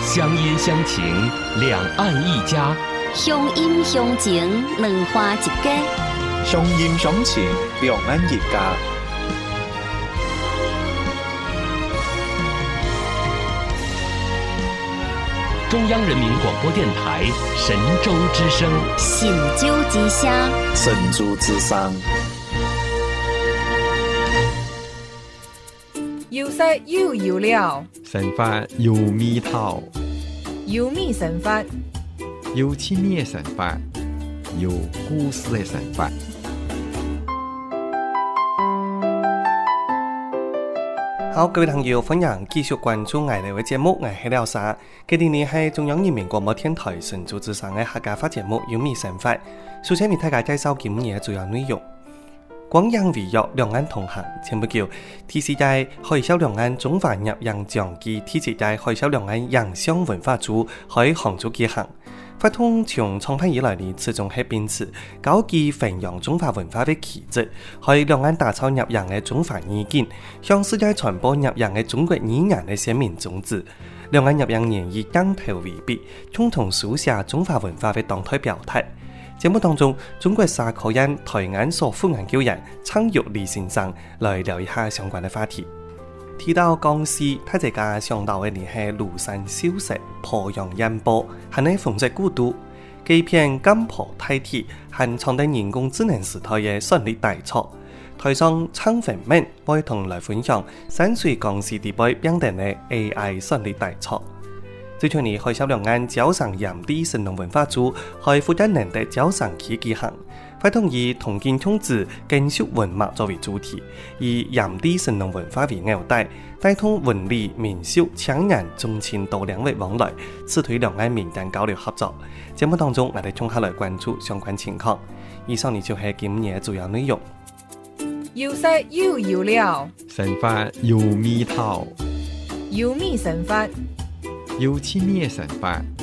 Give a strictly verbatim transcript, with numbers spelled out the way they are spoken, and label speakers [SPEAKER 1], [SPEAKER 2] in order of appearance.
[SPEAKER 1] 乡音乡情，两岸一家；
[SPEAKER 2] 乡音乡情，两花一家；
[SPEAKER 3] 乡音乡情，两岸一家。
[SPEAKER 1] 中央人民广播电台神州之声，
[SPEAKER 2] 神州之声，
[SPEAKER 3] 神州之声。
[SPEAKER 4] 有色又有料，
[SPEAKER 5] 神法有味道，
[SPEAKER 4] 有味神法，
[SPEAKER 5] 有趣味的神法，有故事的神法。
[SPEAKER 6] 好，各位朋友，歡迎繼續關注我哋嘅節目，我係廖沙。佢哋呢係中央人民廣播電台神州之聲嘅客家話節目《有味神法》。首先為大家介紹今日嘅主要內容。廣陽圍約兩岸同行，前不久，第四屆海峽兩岸中華入洋獎暨第七屆海峽兩岸洋商文化節喺杭州舉行。法通從創辦以來呢，始終係秉持高舉弘揚中華文化嘅旗幟，喺兩岸打造入洋嘅中華意見，向世界傳播入洋嘅中國語言嘅鮮明宗旨。兩岸入洋年以鏡頭為筆，共同書寫中華文化嘅動態表態。節目當中，中國社科院台灣所副研究員蒼玉李先生來聊一下相關嘅話題。提到江西，大家想到嘅呢係廬山秀水、鄱陽煙波，係呢風水古都。這片金浦大鐵係創定人工智能時代嘅絢麗大作。台上蒼粉們會同來分享山水江西地區變定嘅 A I 絢麗大作。最近呢，海峽兩岸招商鹽地神農文化節喺負責人的招商期舉行，會同以同建宗旨、建築文物作為主題，以鹽地神農文化為紐帶，帶動文理、民俗、搶人、宗親多兩位往來，促推兩岸民間交流合作。節目當中，我哋綜合來關注相關情況。以上呢就係今日主要內容。
[SPEAKER 4] 有色又有料，
[SPEAKER 5] 神法有味道，
[SPEAKER 4] 有味神法，
[SPEAKER 5] 有趣味的神法，